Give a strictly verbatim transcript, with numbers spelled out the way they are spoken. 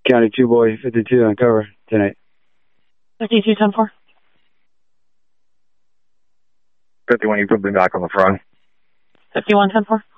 County two boy, fifty-two on cover tonight. fifty-two ten four. fifty-one, you put me back on the front. fifty-one ten four.